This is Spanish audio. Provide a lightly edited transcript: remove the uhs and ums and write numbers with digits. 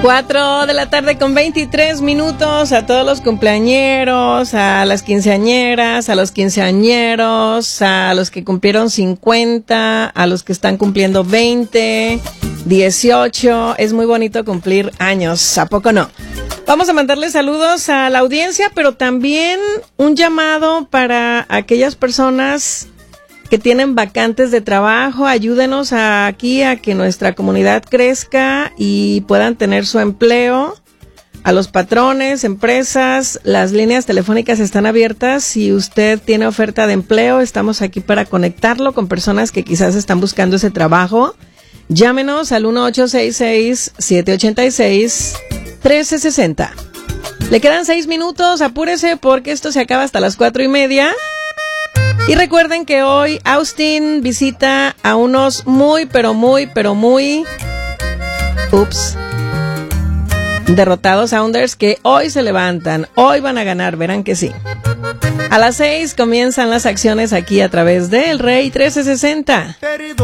4 de la tarde con 23 minutos. A todos los cumpleañeros, a las quinceañeras, a los quinceañeros, a los que cumplieron 50, a los que están cumpliendo 20, 18. Es muy bonito cumplir años, ¿a poco no? Vamos a mandarle saludos a la audiencia, pero también un llamado para aquellas personas que tienen vacantes de trabajo. Ayúdenos aquí a que nuestra comunidad crezca y puedan tener su empleo. A los patrones, empresas, las líneas telefónicas están abiertas. Si usted tiene oferta de empleo, estamos aquí para conectarlo con personas que quizás están buscando ese trabajo. Llámenos al 1866-786-1360. Le quedan 6 minutos, apúrese porque esto se acaba hasta las 4:30. Y recuerden que hoy Austin visita a unos muy derrotados Sounders que hoy se levantan, hoy van a ganar, verán que sí. A las 6 comienzan las acciones aquí a través del Rey 1360.